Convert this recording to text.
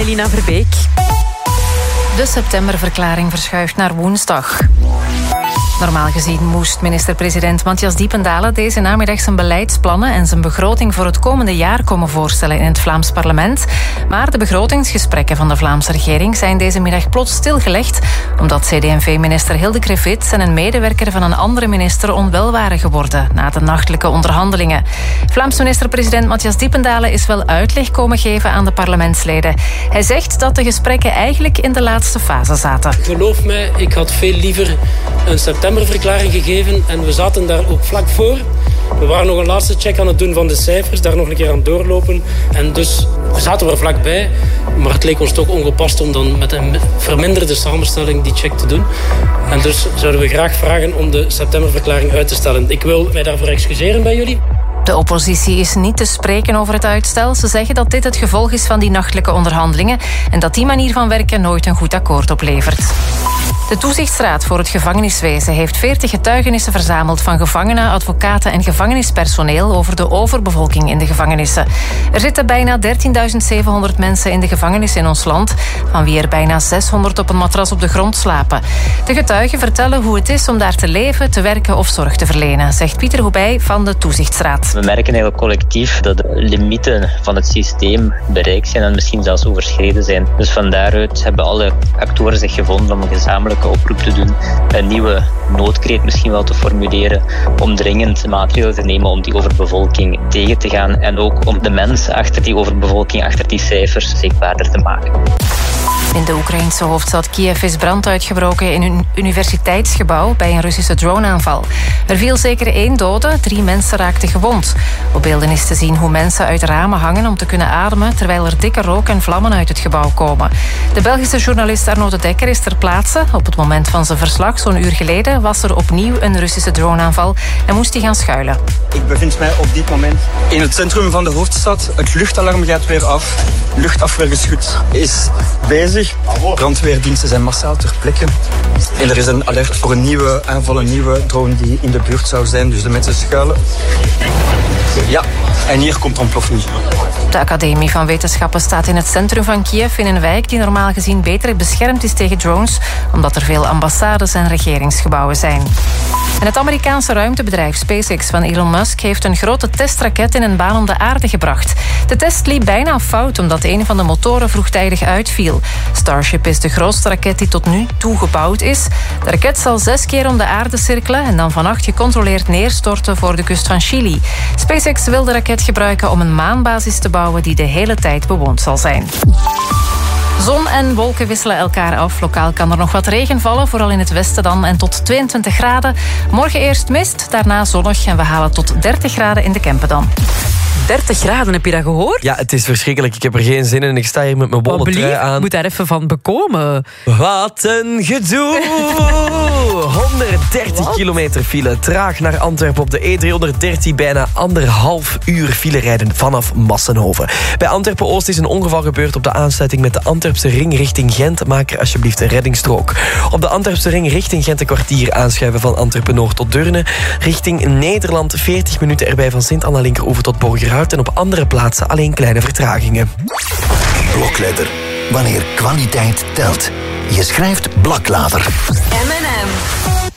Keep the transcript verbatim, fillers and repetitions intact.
Melina Verbeek. De septemberverklaring verschuift naar woensdag. Normaal gezien moest minister-president Matthias Diependalen deze namiddag zijn beleidsplannen en zijn begroting voor het komende jaar komen voorstellen in het Vlaams parlement. Maar de begrotingsgesprekken van de Vlaamse regering zijn deze middag plots stilgelegd, omdat C D en V-minister Hilde Krevits en een medewerker van een andere minister onwel waren geworden na de nachtelijke onderhandelingen. Vlaams minister-president Matthias Diependalen is wel uitleg komen geven aan de parlementsleden. Hij zegt dat de gesprekken eigenlijk in de laatste fase zaten. Geloof mij, ik had veel liever een septemberverklaring gegeven en we zaten daar ook vlak voor. We waren nog een laatste check aan het doen van de cijfers, daar nog een keer aan het doorlopen. En dus zaten we er vlakbij, maar het leek ons toch ongepast om dan met een verminderde samenstelling die check te doen. En dus zouden we graag vragen om de septemberverklaring uit te stellen. Ik wil mij daarvoor excuseren bij jullie. De oppositie is niet te spreken over het uitstel. Ze zeggen dat dit het gevolg is van die nachtelijke onderhandelingen en dat die manier van werken nooit een goed akkoord oplevert. De Toezichtsraad voor het gevangeniswezen heeft veertig getuigenissen verzameld van gevangenen, advocaten en gevangenispersoneel over de overbevolking in de gevangenissen. Er zitten bijna dertienduizend zevenhonderd mensen in de gevangenis in ons land, van wie er bijna zeshonderd op een matras op de grond slapen. De getuigen vertellen hoe het is om daar te leven, te werken of zorg te verlenen, zegt Pieter Hoebij van de Toezichtsraad. We merken eigenlijk collectief dat de limieten van het systeem bereikt zijn en misschien zelfs overschreden zijn. Dus van daaruit hebben alle actoren zich gevonden om een gezamenlijke oproep te doen, een nieuwe noodkreet misschien wel te formuleren, om dringend maatregelen te nemen om die overbevolking tegen te gaan en ook om de mensen achter die overbevolking, achter die cijfers zichtbaarder te maken. In de Oekraïnse hoofdstad Kiev is brand uitgebroken in een universiteitsgebouw bij een Russische droneaanval. Er viel zeker één dode, drie mensen raakten gewond. Op beelden is te zien hoe mensen uit ramen hangen om te kunnen ademen, terwijl er dikke rook en vlammen uit het gebouw komen. De Belgische journalist Arnaud de Dekker is ter plaatse. Op het moment van zijn verslag, zo'n uur geleden, was er opnieuw een Russische droneaanval en moest hij gaan schuilen. Ik bevind mij op dit moment in het centrum van de hoofdstad. Het luchtalarm gaat weer af. Luchtafweergeschut is bezig. Brandweerdiensten zijn massaal ter plekke. En er is een alert voor een nieuwe aanval, een nieuwe drone die in de buurt zou zijn. Dus de mensen schuilen. Ja, en hier komt ontploffing. De Academie van Wetenschappen staat in het centrum van Kiev, in een wijk die normaal gezien beter beschermd is tegen drones, omdat er veel ambassades en regeringsgebouwen zijn. En het Amerikaanse ruimtebedrijf SpaceX van Elon Musk heeft een grote testraket in een baan om de aarde gebracht. De test liep bijna fout omdat een van de motoren vroegtijdig uitviel. Starship is de grootste raket die tot nu toe gebouwd is. De raket zal zes keer om de aarde cirkelen en dan vannacht gecontroleerd neerstorten voor de kust van Chili. SpaceX wil de raket gebruiken om een maanbasis te bouwen die de hele tijd bewoond zal zijn. Zon en wolken wisselen elkaar af. Lokaal kan er nog wat regen vallen, vooral in het westen dan, en tot tweeëntwintig graden. Morgen eerst mist, daarna zonnig en we halen tot dertig graden in de Kempen dan. dertig graden, heb je dat gehoord? Ja, het is verschrikkelijk. Ik heb er geen zin in. Ik sta hier met mijn wollen trui aan. Ik moet daar even van bekomen. Wat een gedoe! honderddertig Wat? Kilometer file. Traag naar Antwerpen op de E driehonderddertien. Bijna anderhalf uur file rijden vanaf Massenhoven. Bij Antwerpen-Oost is een ongeval gebeurd op de aansluiting met de Antwerpse ring richting Gent. Maak er alsjeblieft een reddingsstrook. Op de Antwerpse ring richting Gent een kwartier aanschuiven van Antwerpen-Noord tot Deurne. Richting Nederland veertig minuten erbij van Sint-Anna Linkeroever tot Borgerhout. En op andere plaatsen alleen kleine vertragingen. Blokletter. Wanneer kwaliteit telt. Je schrijft Blaklader. M en M.